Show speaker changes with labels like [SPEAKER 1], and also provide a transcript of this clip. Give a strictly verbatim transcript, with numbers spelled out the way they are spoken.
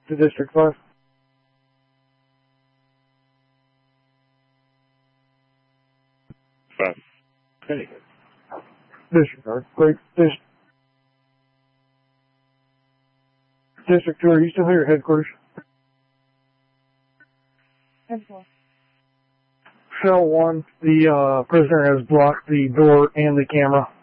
[SPEAKER 1] to District five.
[SPEAKER 2] Five. Very good.
[SPEAKER 1] District five. Great. Dis District two, are you still here at headquarters?
[SPEAKER 3] Headquarters.
[SPEAKER 1] Cell one, the uh, prisoner has blocked the door and the camera.